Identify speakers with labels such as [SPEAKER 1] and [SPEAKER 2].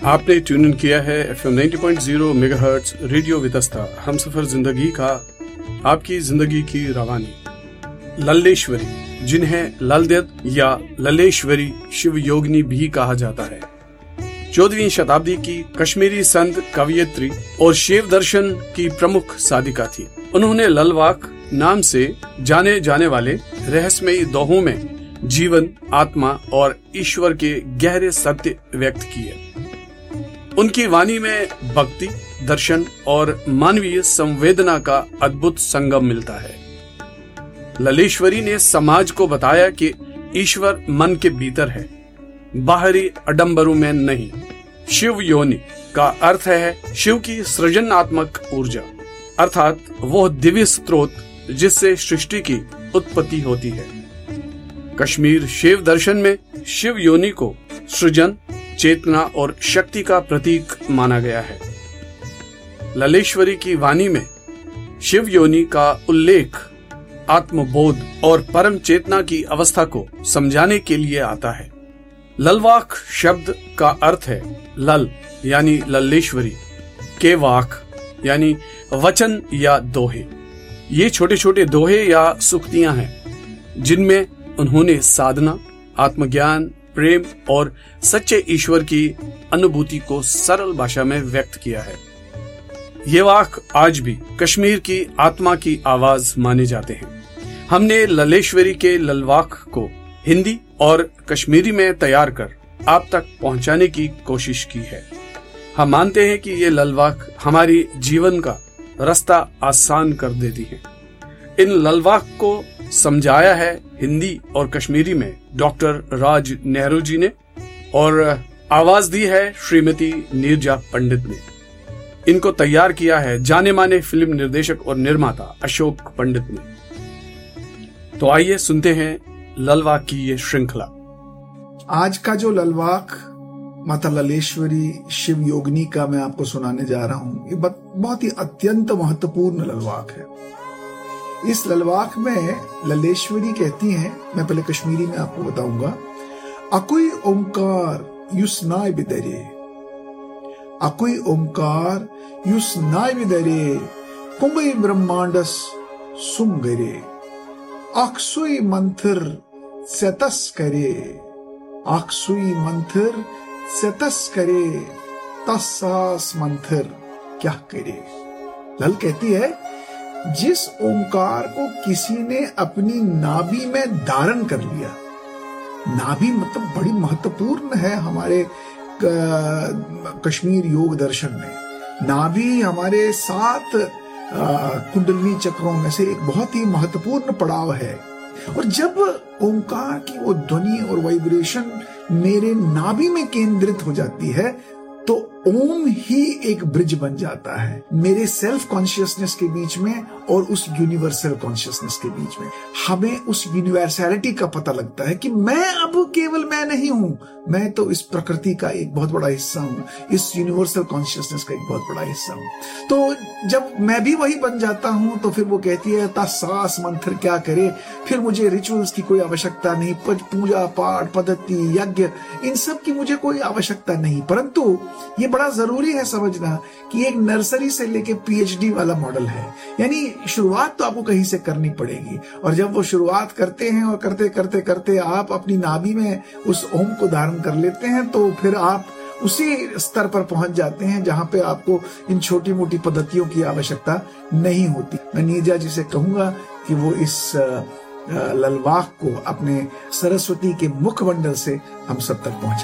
[SPEAKER 1] आपने tune in किया है FM 90.0 megahertz radio Vitasta, Humsafar जिंदगी का, आपकी जिंदगी की रवानी। लल्लेश्वरी, जिन्हें ललदेव या लल्लेश्वरी शिव योगिनी भी कहा जाता है, 14वीं शताब्दी की कश्मीरी संत, कवयित्री और शिव दर्शन की प्रमुख साधिका थी। उन्होंने ललवाक नाम से जाने जाने वाले रहस्यमयी दोहों में जीवन, आत्मा और ईश्वर के गहरे सत्य व्यक्त किए। उनकी वाणी में भक्ति, दर्शन और मानवीय संवेदना का अद्भुत संगम मिलता है। लल्लेश्वरी ने समाज को बताया कि ईश्वर मन के भीतर है, बाहरी आडंबरों में नहीं। शिव योनि का अर्थ है शिव की सृजनात्मक ऊर्जा, अर्थात वह दिव्य स्रोत जिससे सृष्टि की उत्पत्ति होती है। कश्मीर शिव दर्शन में शिव योनि को सृजन, चेतना और शक्ति का प्रतीक माना गया है। लल्लेश्वरी की वाणी में शिव योनि का उल्लेख आत्मबोध और परम चेतना की अवस्था को समझाने के लिए आता है। ललवाक शब्द का अर्थ है लल यानी लल्लेश्वरी, के वाक यानी वचन या दोहे। ये छोटे छोटे दोहे या सुक्तियां हैं जिनमें उन्होंने साधना, आत्मज्ञान, प्रेम और सच्चे ईश्वर की अनुभूति को सरल भाषा में व्यक्त किया है। ये वाक आज भी कश्मीर की आत्मा की आवाज माने जाते हैं। हमने लल्लेश्वरी के ललवाक को हिंदी और कश्मीरी में तैयार कर आप तक पहुंचाने की कोशिश की है। हम मानते हैं कि ये ललवाक हमारी जीवन का रास्ता आसान कर देती है। इन ललवाक को समझाया है हिंदी और कश्मीरी में डॉक्टर राज नेहरू जी ने और आवाज दी है श्रीमती नीरजा पंडित ने। इनको तैयार किया है जाने माने फिल्म निर्देशक और निर्माता अशोक पंडित ने। तो आइए सुनते हैं ललवाक की ये श्रृंखला।
[SPEAKER 2] आज का जो ललवाक माता लल्लेश्वरी शिव योगिनी का मैं आपको सुनाने जा रहा हूं, ये बहुत ही अत्यंत महत्वपूर्ण ललवाक है। इस ललवाक में लल्लेश्वरी कहती हैं, मैं पहले कश्मीरी में आपको बताऊंगा, अकुई ओंकार युस्नाय बिदरे, अकुई ओंकार युस्नाय बिदरे, कुंभई ब्रह्मांडस सुमगरे, अक्सुई मंथर सेतस करे, अक्सुई मंथर सेतस करे, तस्सास मंथर क्या करे। लल कहती है, जिस ओंकार को किसी ने अपनी नाभि में धारण कर लिया, नाभि मतलब बड़ी महत्वपूर्ण है हमारे कश्मीर योग दर्शन में। नाभि हमारे 7 कुंडलिनी चक्रों में से एक बहुत ही महत्वपूर्ण पड़ाव है। और जब ओंकार की वो ध्वनि और वाइब्रेशन मेरे नाभि में केंद्रित हो जाती है तो ओम ही एक ब्रिज बन जाता है मेरे सेल्फ कॉन्शियसनेस के बीच में और उस यूनिवर्सल कॉन्शियसनेस के बीच में। हमें उस यूनिवर्सैलिटी का पता लगता है कि मैं अब केवल मैं नहीं हूं, मैं तो इस प्रकृति का एक बहुत बड़ा हिस्सा हूं, इस यूनिवर्सल कॉन्शियसनेस का एक बहुत बड़ा हिस्सा हूं। तो जब मैं भी वही बन जाता हूं तो फिर वो कहती है सास मंत्र क्या करे, फिर मुझे रिचुअल्स की कोई आवश्यकता नहीं, पूजा पाठ पद्धति यज्ञ इन सब की मुझे कोई आवश्यकता नहीं। परंतु ये बड़ा जरूरी है समझना कि एक नर्सरी से लेके PhD वाला मॉडल है, यानी शुरुआत तो आपको कहीं से करनी पड़ेगी। और जब वो शुरुआत करते हैं और करते करते करते आप अपनी नाभि में उस ओम को धारण कर लेते हैं तो फिर आप उसी स्तर पर पहुंच जाते हैं जहां पे आपको इन छोटी मोटी पद्धतियों की आवश्यकता नहीं होती। मैं नीरजा जी से कहूंगा कि वो इस ललवाक को अपने सरस्वती के मुखमंडल से हम सब तक पहुंचे।